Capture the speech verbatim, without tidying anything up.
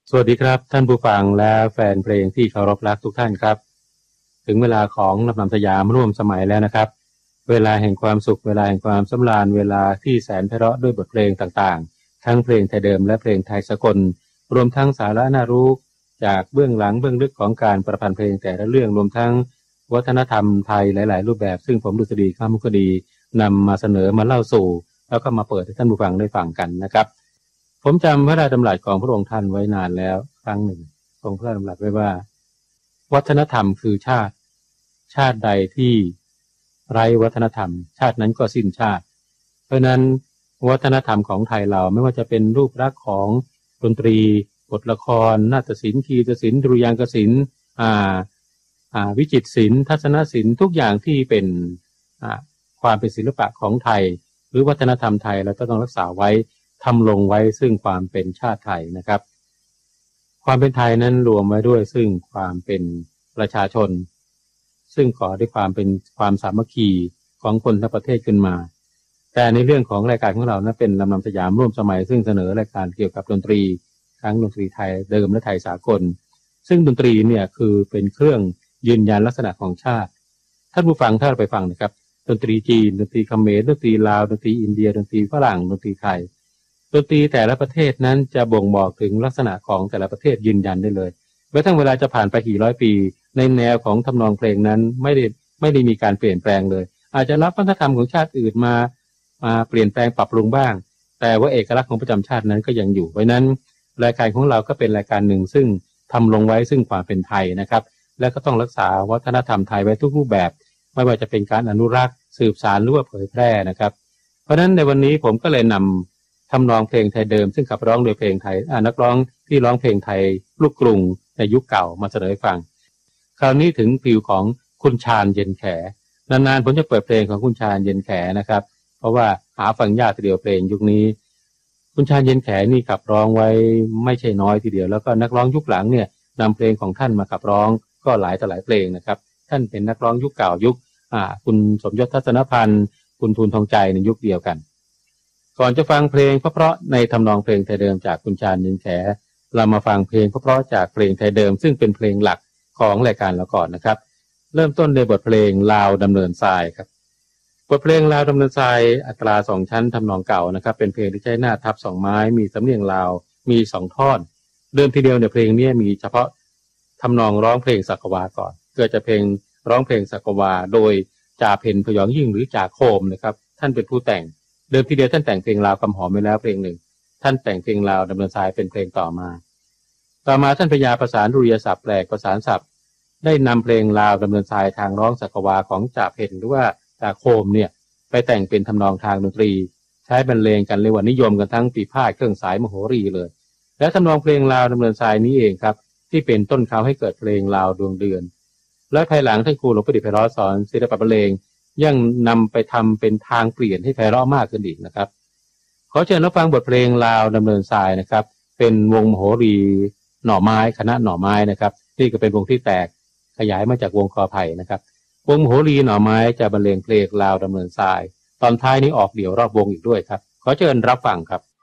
สวัสดีครับท่านผู้ฟังและแฟนเพลงที่เคารพรักทุกท่านครับถึงเวลาของลำนำสยามร่วมสมัยแล้วนะครับเวลาแห่งความสุขเวลาแห่งความสำราญเวลาที่แสนไพเราะด้วยบทเพลงต่างๆทั้งเพลงไทยเดิมและเพลงไทยสากลรวมทั้งสาระน่ารู้จากเบื้องหลังเบื้องลึกของการประพันธ์เพลงแต่ละเรื่องรวมทั้งวัฒนธรรมไทยหลายๆรูปแบบซึ่งผมดุษฎีข้ามมุขดีนำมาเสนอมาเล่าสู่แล้วก็มาเปิดให้ท่านผู้ฟังได้ฟังกันนะครับผมจำพระราชดำรัสของพระองค์ท่านไว้นานแล้วครั้งหนึ่งทรงพระราชดำรัสไว้ว่าวัฒนธรรมคือชาติชาติใดที่ไร้วัฒนธรรมชาตินั้นก็สิ้นชาติเพราะนั้นวัฒนธรรมของไทยเราไม่ว่าจะเป็นรูปลักษณ์ของดนตรีบทละครนาฏศิลป์คีตศิลป์ดุริยางคศิลป์อ่าอ่าวิจิตรศิลป์ทัศนศิลป์ทุกอย่างที่เป็นอ่าความเป็นศิลปะของไทยหรือวัฒนธรรมไทยเราต้องรักษาไว้ทำลงไว้ซึ่งความเป็นชาติไทยนะครับความเป็นไทยนั้นรวมไว้ด้วยซึ่งความเป็นประชาชนซึ่งก่อด้วยความเป็นความสามัคคีของคนทั้งประเทศขึ้นมาแต่ในเรื่องของรายการของเรานั้นเป็นลำนำสยามร่วมสมัยซึ่งเสนอรายการเกี่ยวกับดนตรีทั้งดนตรีไทยเดิมและไทยสากลซึ่งดนตรีเนี่ยคือเป็นเครื่องยืนยันลักษณะของชาติท่านผู้ฟังถ้าเราไปฟังนะครับดนตรีจีนดนตรีเขมรดนตรีลาวดนตรีอินเดียดนตรีฝรั่งดนตรีไทยดนตรีแต่ละประเทศนั้นจะบ่งบอกถึงลักษณะของแต่ละประเทศยืนยันได้เลยแม้ทั้งเวลาจะผ่านไปกี่ร้อยปีในแนวของทำนองเพลงนั้นไม่ได้ไม่ได้มีการเปลี่ยนแปลงเลยอาจจะรับวัฒนธรรมของชาติอื่นมามาเปลี่ยนแปลงปรับปรุงบ้างแต่ว่าเอกลักษณ์ของประจำชาตินั้นก็ยังอยู่เพราะนั้นรายการของเราก็เป็นรายการหนึ่งซึ่งทำลงไว้ซึ่งความเป็นไทยนะครับและก็ต้องรักษาวัฒนธรรมไทยไว้ทุกรูปแบบไม่ว่าจะเป็นการอนุรักษ์สืบสานหรือว่าเผยแพร่นะครับเพราะฉะนั้นในวันนี้ผมก็เลยนำทำนองเพลงไทยเดิมซึ่งขับร้องโดยเพลงไทยนักร้องที่ร้องเพลงไทยลูกกรุงในยุคเก่ามาเสนอให้ฟังคราวนี้ถึงฟิวของคุณชาญเย็นแขนานๆผมจะเปิดเพลงของคุณชาญเย็นแขนะครับเพราะว่าหาฟังยากทีเดียวเพลงยุคนี้คุณชาญเย็นแขนี่ขับร้องไว้ไม่ใช่น้อยทีเดียวแล้วก็นักร้องยุคหลังเนี่ยนำเพลงของท่านมาขับร้องก็หลายต่อหลายเพลงนะครับท่านเป็นนักร้องยุคเก่ายุคอ่าคุณสมยศทัศนพันธ์คุณทูลทองใจในยุคเดียวกันก่อนจะฟังเพลงเพราะๆในทำนองเพลงไทยเดิมจากคุณชาญเย็นแขเรามาฟังเพลงเพราะๆจากเพลงไทยเดิมซึ่งเป็นเพลงหลักของรายการเราก่อนนะครับเริ่มต้นในบทเพลงลาวดำเนินทรายครับบทเพลงลาวดำเนินทรายอัตราสองชั้นทำนองเก่านะครับเป็นเพลงที่ใช้หน้าทับสองไม้มีสำเนียงลาวมีสองท่อนเดิมทีเดียวในเพลงนี้มีเฉพาะทำนองร้องเพลงสักวาก่อนเกิดจะเพลงร้องเพลงสักวาโดยจ่าเพ็ญพยองยิ่งหรือจ่าโคมนะครับท่านเป็นผู้แต่งเดิมทีเดียวท่านแต่งเพลงลาวกำหอมไปแล้วเพลงหนึ่งท่านแต่งเพลงลาวดำเนินทรายเป็นเพลงต่อมาต่อมาท่านพญาประสานดุริยศัพท์แปลกประสานศัพท์ได้นำเพลงลาวดำเนินทรายทางร้องสักวาของจ่าเพ็ญหรือว่าจ่าโคมเนี่ยไปแต่งเป็นทำนองทางดนตรีใช้บรรเลงกันเรียกว่านิยมกันทั้งปีพาดเครื่องสายมโหรีเลยและทำนองเพลงลาวดำเนินทรายนี้เองครับที่เป็นต้นเขาให้เกิดเพลงลาวดวงเดือนและภายหลังท่านครูหลวงประดิษฐ์ไพเราะสอนศิลปะบรรเลงยังนำไปทำเป็นทางเปลี่ยนให้ไพเราะมากขึ้นอีกนะครับขอเชิญรับฟังบทเพลงลาวดำเนินทรายนะครับเป็นวงมโหรีหน่อไม้คณะหน่อไม้นะครับที่ก็เป็นวงที่แตกขยายมาจากวงกอไผ่นะครับวงมโหรีหน่อไม้จะบรรเลงเพลงลาวดำเนินทรายตอนท้ายนี้ออกเดี่ยวรอบวงอีกด้วยครับขอเชิญรับฟังครับ